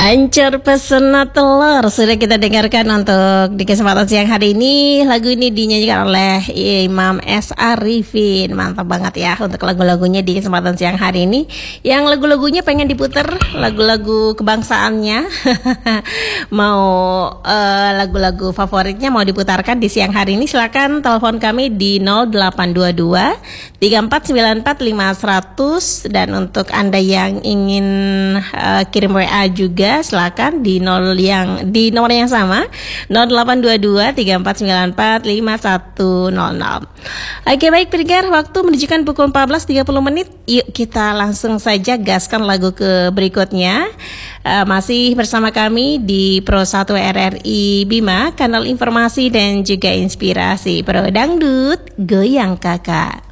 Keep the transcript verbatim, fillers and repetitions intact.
Ancur pesona telur sudah kita dengarkan untuk di kesempatan siang hari ini. Lagu ini dinyanyikan oleh Imam S. Arifin. Mantap banget ya untuk lagu-lagunya di kesempatan siang hari ini. Yang lagu-lagunya pengen diputer lagu-lagu kebangsaannya. Mau uh, lagu-lagu favoritnya mau diputarkan di siang hari ini, silakan telepon kami di nol delapan dua dua tiga empat sembilan empat lima seratus. Dan untuk Anda yang ingin uh, kirim W A juga silakan di nol yang di nomor yang sama nol delapan dua dua tiga empat sembilan empat lima satu nol nol. Oke, baik pendengar, waktu menunjukkan pukul empat belas tiga puluh menit. Yuk kita langsung saja gaskan lagu ke berikutnya. Uh, masih bersama kami di Pro satu R R I Bima, kanal informasi dan juga inspirasi Pro Dangdut Goyang Kakak.